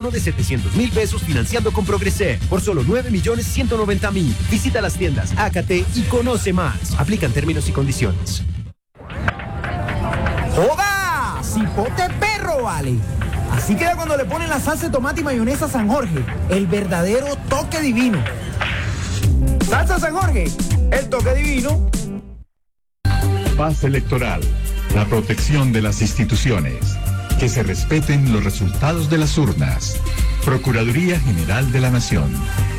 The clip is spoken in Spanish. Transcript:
bono de 700,000 pesos financiando con Progreser por solo 9,190,000. Visita las tiendas Ácate y conoce más. Aplican términos y condiciones. ¡Joda! ¡Cipote perro, vale! Así queda cuando le ponen la salsa de tomate y mayonesa San Jorge. El verdadero toque divino. Salsa San Jorge, el toque divino. Paz electoral, la protección de las instituciones. Que se respeten los resultados de las urnas. Procuraduría General de la Nación.